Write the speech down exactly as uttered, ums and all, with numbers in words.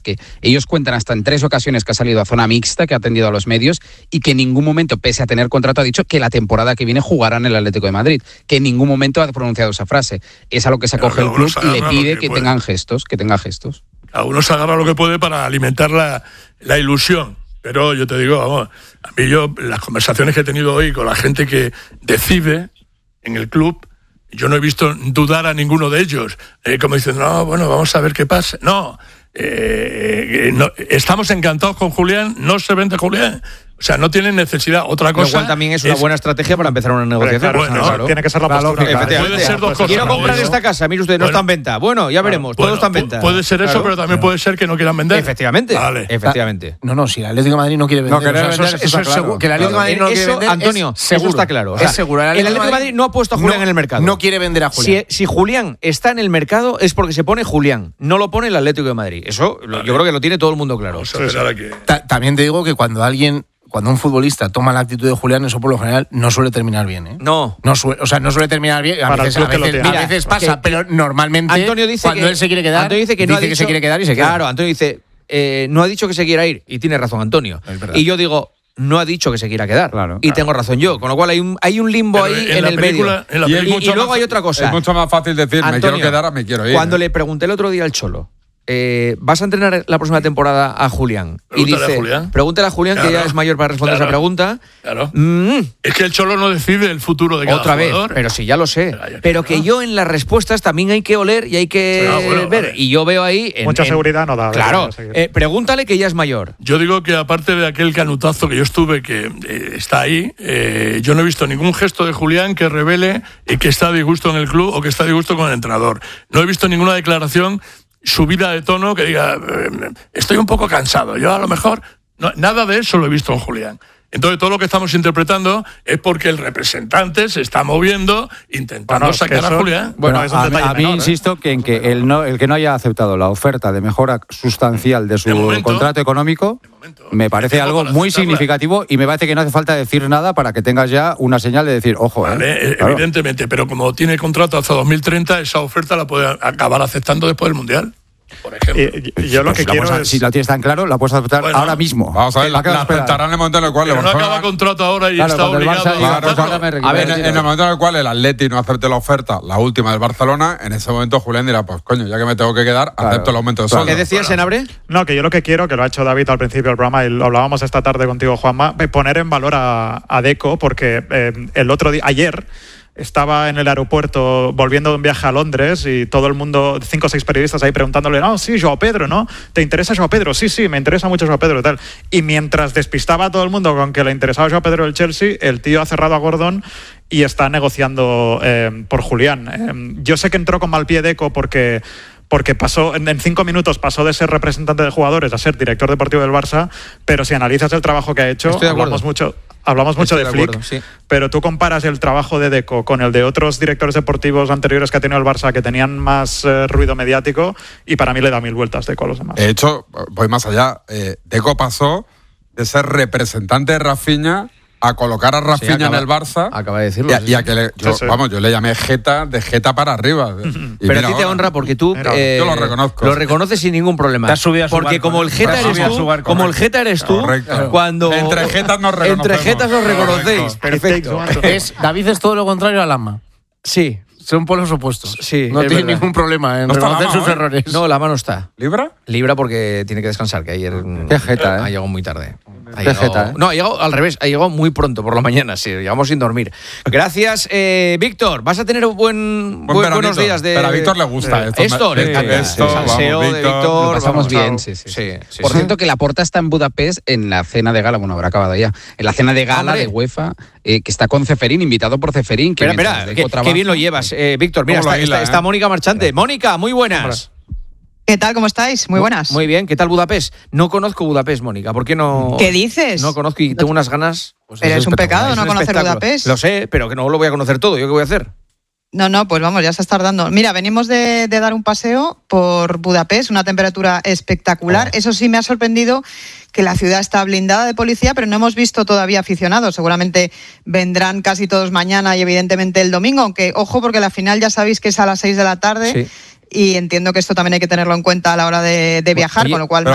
que ellos cuentan hasta en tres ocasiones que ha salido a zona mixta, que ha atendido a los medios y que en ningún momento, pese a tener contrato, ha dicho que la temporada que viene jugará en el Atlético de Madrid, que en ningún momento ha pronunciado esa frase. Es a lo que se acoge el club y le pide que, que tengan gestos, que tenga gestos. A uno se agarra lo que puede para alimentar la, la ilusión. Pero yo te digo, vamos, a mí yo, las conversaciones que he tenido hoy con la gente que decide en el club, yo no he visto dudar a ninguno de ellos. Eh, como dicen, no, bueno, vamos a ver qué pasa. No, eh, no, estamos encantados con Julián, no se vende Julián. O sea, no tienen necesidad. Otra cosa. Lo cual también es una es... buena estrategia para empezar una negociación. Claro, bueno, claro. Tiene que ser la postura. Claro, claro. Puede ser dos cosas. Quiero comprar esta casa. Mire usted, no bueno, está en venta. Bueno, ya veremos. Bueno, todo está en venta. Puede ser eso, claro, pero también claro. puede ser que no quieran vender. Efectivamente. Vale. Efectivamente. No, no, si el Atlético de Madrid no quiere vender. No, o sea, vender eso, eso, eso es seguro. Que el Atlético de Madrid no quiere vender. Antonio, seguro. Eso está claro. O sea, es seguro. El Atlético de Madrid no ha puesto a Julián en el mercado. No quiere vender a Julián. Si Julián está en el mercado es porque se pone Julián. No lo pone el Atlético de Madrid. Eso yo creo que lo tiene todo el mundo claro. También te digo que cuando alguien. Cuando un futbolista toma la actitud de Julián, eso por lo general no suele terminar bien, ¿eh? No. no suele, o sea, no suele terminar bien. A Para veces, a veces, a veces pasa, que, pero normalmente Antonio dice cuando que, él se quiere quedar, Antonio dice que, no dice ha dicho, que se quiere quedar y se queda. Claro, Antonio dice, eh, no ha dicho que se quiera ir. Y tiene razón Antonio. Y yo digo, no ha dicho que se quiera quedar. Claro, y claro. tengo razón yo. Con lo cual hay un, hay un limbo pero ahí en, en el película, medio. En y, y, y luego más, hay otra cosa. Es mucho más fácil decir, Antonio, me quiero quedar a me quiero ir. Cuando ¿eh? le pregunté el otro día al Cholo, Eh, ¿vas a entrenar la próxima temporada a Julián? Pregúntale y dice, a Julián. Pregúntale a Julián, claro, que ya es mayor para responder claro, esa pregunta. Claro. Mm. Es que el Cholo no decide el futuro de cada Otra jugador. vez, pero sí, ya lo sé. Pero, pero que yo en las respuestas también hay que oler y hay que ah, bueno, ver. Vale. Y yo veo ahí... En, Mucha en, seguridad no da. Claro, eh, pregúntale que ya es mayor. Yo digo que aparte de aquel canutazo que yo estuve, que eh, está ahí, eh, yo no he visto ningún gesto de Julián que revele eh, que está a disgusto en el club o que está a disgusto con el entrenador. No he visto ninguna declaración subida de tono que diga estoy un poco cansado, yo a lo mejor no, nada de eso lo he visto en Julián. Entonces todo lo que estamos interpretando es porque el representante se está moviendo intentando bueno, sacar eso, a Julián. Bueno, bueno a, a mí menor, insisto ¿eh? que en que el, no, el que no haya aceptado la oferta de mejora sustancial de su de momento, contrato económico momento, me parece algo muy significativo y me parece que no hace falta decir nada para que tengas ya una señal de decir, ojo, vale, ¿eh? Evidentemente, claro. Pero como tiene contrato hasta dos mil treinta, esa oferta la puede acabar aceptando después del Mundial. Por ejemplo. Y, y yo lo pues que la quiero a, es... Si la tienes tan claro, la puedes aceptar bueno, ahora mismo. Vamos a ver, la, la aceptarán en el momento en el cual... Pero no acaba contrato ahora y claro, está obligado... Barça, claro, claro, a ver, en, en el momento en el cual el Atleti no acepte la oferta, la última del Barcelona, en ese momento Julián dirá, pues coño, ya que me tengo que quedar, claro, acepto el aumento de sueldo. ¿Qué decías, Senabre? No, que yo lo que quiero, que lo ha hecho David al principio del programa y lo hablábamos esta tarde contigo, Juanma, poner en valor a, a Deco, porque eh, el otro día, ayer... estaba en el aeropuerto volviendo de un viaje a Londres y todo el mundo, cinco o seis periodistas ahí preguntándole, no, sí, Joao Pedro, ¿no? ¿Te interesa Joao Pedro? Sí, sí, me interesa mucho Joao Pedro y tal. Y mientras despistaba a todo el mundo con que le interesaba Joao Pedro del Chelsea, el tío ha cerrado a Gordon y está negociando eh, por Julián. Eh, yo sé que entró con mal pie Deco porque... porque pasó en cinco minutos pasó de ser representante de jugadores a ser director deportivo del Barça, pero si analizas el trabajo que ha hecho, hablamos mucho, hablamos mucho de, de Flick, acuerdo, sí. Pero tú comparas el trabajo de Deco con el de otros directores deportivos anteriores que ha tenido el Barça que tenían más eh, ruido mediático y para mí le da mil vueltas Deco a los demás. De hecho, voy más allá, eh, Deco pasó de ser representante de Rafinha a colocar a Rafinha sí, acaba, en el Barça. Acaba de decirlo. Y a, sí. y a que le, yo, sí, sí. Vamos, yo le llamé Jeta, de Jeta para arriba. Y pero a ti te honra porque tú eh, yo lo reconozco. Lo reconoces sin ningún problema. Te has subido a su porque barco, como el Jeta eres tú, barco, como el Jeta eres tú, correcto. Cuando entre Jetas nos reconocemos. Entre Jetas nos reconocéis. Perfecto. Es, David es todo lo contrario a Lama. Sí. Son polos opuestos. Sí, no tiene verdad. ningún problema en no reconocer sus errores. No, Lama no está. ¿Libra? Libra porque tiene que descansar, que ayer Qué jeta, ¿eh? ha llegado muy tarde. Ha Qué llegado, jeta, ¿eh? No, ha llegado al revés, ha llegado muy pronto por la mañana, sí, llegamos sin dormir. Gracias, eh, Víctor. Vas a tener un buen, buen buenos días de. Pero a Víctor le gusta eh, esto. Esto, le encanta. Esto, el salseo vamos, de Víctor. Lo pasamos vamos, bien, sí, sí. sí, sí Por sí. cierto, que Laporta está en Budapest en la cena de gala, bueno, habrá acabado ya, en la cena de gala Hombre. de UEFA, eh, que está con Ceferín, invitado por Ceferín. Que espera, espera, que, que bien lo llevas, eh, Víctor. Mira, está, hila, está, eh? está Mónica Marchante. Mónica, muy buenas. ¿Qué tal? ¿Cómo estáis? Muy buenas. Muy bien. ¿Qué tal Budapest? No conozco Budapest, Mónica. ¿Por qué no? ¿Qué dices? No conozco y tengo unas ganas. Pues pero es, es un pecado es no un conocer Budapest. Lo sé, pero que no lo voy a conocer todo. ¿Yo qué voy a hacer? No, no, pues vamos, ya se está dando. Mira, venimos de, de dar un paseo por Budapest, una temperatura espectacular. Oh. Eso sí, me ha sorprendido que la ciudad está blindada de policía, pero no hemos visto todavía aficionados. Seguramente vendrán casi todos mañana y evidentemente el domingo, aunque ojo porque la final ya sabéis que es a las seis de la tarde. Sí. Y entiendo que esto también hay que tenerlo en cuenta a la hora de, de viajar, Oye, con lo cual pero